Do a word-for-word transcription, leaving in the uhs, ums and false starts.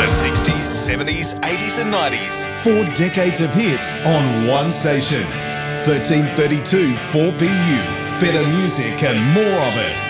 sixties, seventies, eighties and nineties. Four decades of hits on one station. thirteen thirty-two four B U. Better music and more of it.